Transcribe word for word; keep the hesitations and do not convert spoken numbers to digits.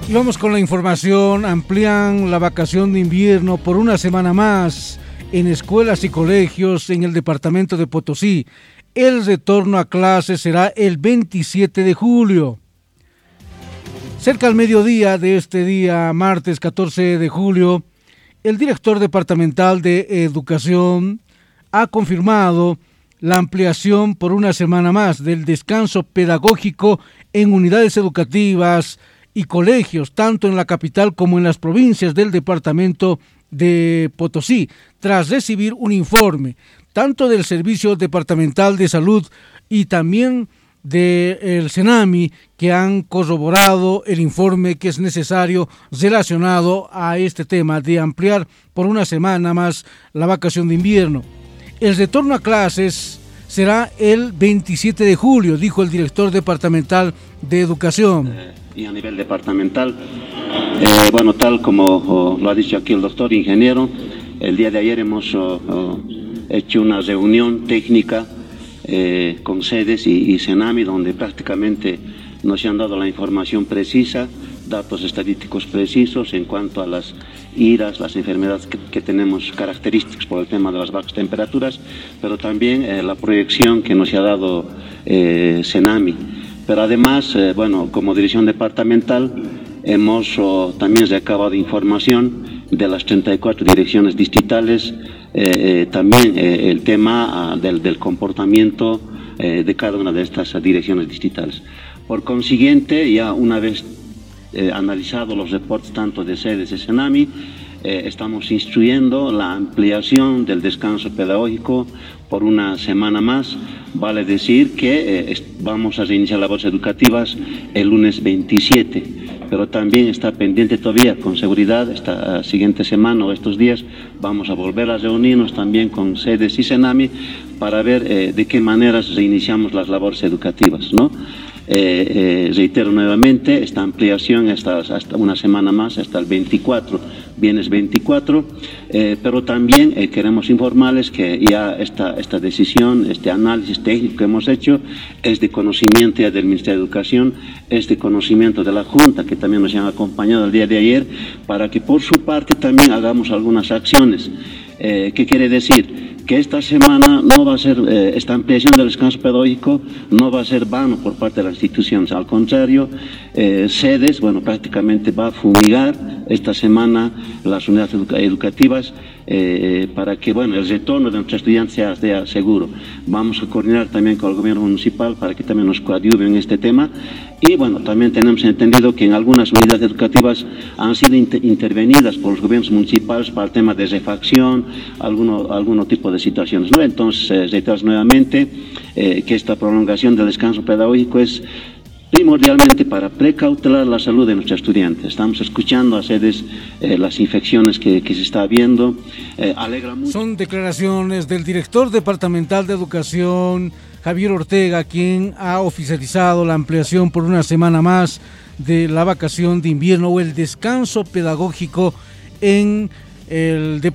Y vamos con la información. Amplían la vacación de invierno por una semana más en escuelas y colegios en el departamento de Potosí. El retorno a clases será el veintisiete de julio. Cerca al mediodía de este día, martes catorce de julio, el director departamental de Educación ha confirmado la ampliación por una semana más del descanso pedagógico en unidades educativas y colegios, tanto en la capital como en las provincias del departamento de Potosí, tras recibir un informe tanto del Servicio Departamental de Salud y también del Senami, que han corroborado el informe que es necesario relacionado a este tema de ampliar por una semana más la vacación de invierno. El retorno a clases será el veintisiete de julio, dijo el director departamental de Educación. Eh, y a nivel departamental, eh, bueno, tal como oh, lo ha dicho aquí el doctor ingeniero, el día de ayer hemos oh, oh, hecho una reunión técnica eh, con sedes y, y Senami, donde prácticamente nos han dado la información precisa, datos estadísticos precisos en cuanto a las iras, las enfermedades que, que tenemos características por el tema de las bajas temperaturas, pero también eh, la proyección que nos ha dado eh, Senami. Pero además, eh, bueno, como dirección departamental hemos oh, también recabado información de las treinta y cuatro direcciones distritales, eh, eh, también eh, el tema ah, del, del comportamiento eh, de cada una de estas direcciones distritales. Por consiguiente, ya una vez eh, analizado los reportes tanto de sedes de Senami, eh, estamos instruyendo la ampliación del descanso pedagógico por una semana más. Vale decir que eh, vamos a reiniciar labores educativas el lunes veintisiete, pero también está pendiente todavía, con seguridad, esta uh, siguiente semana o estos días vamos a volver a reunirnos también con sedes y Senami para ver eh, de qué maneras reiniciamos las labores educativas, ¿no? Eh, eh, reitero nuevamente, esta ampliación está hasta una semana más, hasta el veinticuatro, viernes veinticuatro, eh, pero también eh, queremos informarles que ya esta, esta decisión, este análisis técnico que hemos hecho es de conocimiento ya del Ministerio de Educación, es de conocimiento de la Junta, que también nos han acompañado el día de ayer, para que por su parte también hagamos algunas acciones. Eh, ¿Qué quiere decir? Que esta semana no va a ser, eh, esta ampliación del descanso pedagógico no va a ser vano por parte de las instituciones, al contrario, eh, sedes, bueno, prácticamente va a fumigar esta semana las unidades educa educativas eh, para que, bueno, el retorno de nuestros estudiantes sea, sea seguro. Vamos a coordinar también con el gobierno municipal para que también nos coadyuve en este tema y, bueno, también tenemos entendido que en algunas unidades educativas han sido inter intervenidas por los gobiernos municipales para el tema de refacción, alguno, alguno tipo de situaciones, ¿no? Entonces, eh, reitero nuevamente eh, que esta prolongación del descanso pedagógico es primordialmente para precautelar la salud de nuestros estudiantes. Estamos escuchando a sedes eh, las infecciones que, que se está viendo. Eh, alegra mucho. Son declaraciones del director departamental de Educación, Javier Ortega, quien ha oficializado la ampliación por una semana más de la vacación de invierno o el descanso pedagógico en el departamento